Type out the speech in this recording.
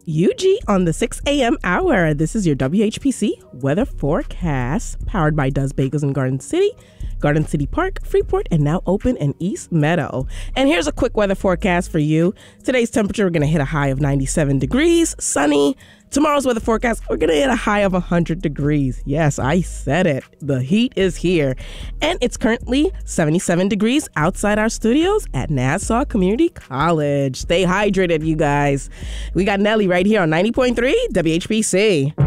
UG on the 6 a.m. hour. This is your WHPC weather forecast, powered by Does Bagels in Garden City Park, Freeport, and now open in East Meadow. And here's a quick weather forecast for you. Today's temperature, we're going to hit a high of 97 degrees, sunny. Tomorrow's weather forecast, we're going to hit a high of 100 degrees. Yes, I said it. The heat is here. And it's currently 77 degrees outside our studios at Nassau Community College. Stay hydrated, you guys. We got Nelly right here on 90.3 WHPC.